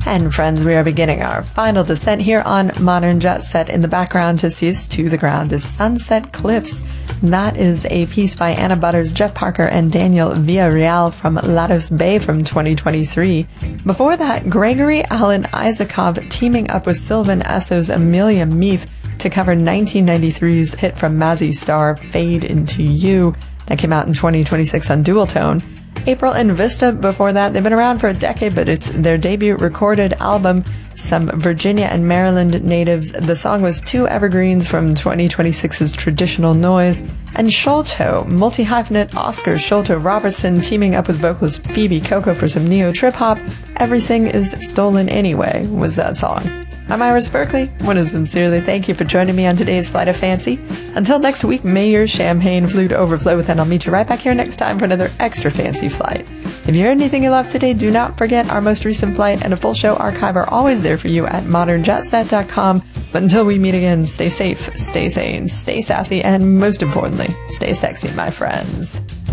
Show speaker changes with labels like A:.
A: And friends, we are beginning our final descent here on Modern Jet Set. In the background to see us to the ground is Sunset Cliffs. That is a piece by Anna Butters, Jeff Parker, and Daniel Villarreal from Lados Bay from 2023. Before that, Gregory Alan Isakov teaming up with Sylvan Esso's Amelia Meath to cover 1993's hit from Mazzy Star, Fade Into You. That came out in 2026 on Dual Tone. April and Vista before that. They've been around for a decade, but it's their debut recorded album. Some Virginia and Maryland natives. The song was Two Evergreens from 2026's Traditional Noise. And Sholto, multi-hyphenate Oscar Sholto Robertson teaming up with vocalist Phoebe Coco for some neo-trip-hop. Everything is Stolen Anyway was that song. I'm Iris Berkeley. I want to sincerely thank you for joining me on today's Flight of Fancy. Until next week, may your champagne flute overflow with, and I'll meet you right back here next time for another extra fancy flight. If you heard anything you loved today, do not forget our most recent flight and a full show archive are always there for you at modernjetset.com. But until we meet again, stay safe, stay sane, stay sassy, and most importantly, stay sexy, my friends.